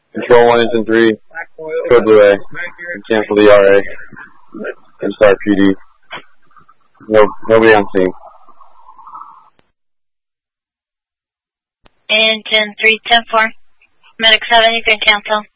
Control 1, Engine 3, Code Blue A, and cancel the RA, and start PD. Nobody on scene. Engine 3, 10-4. Medic 7, you can cancel.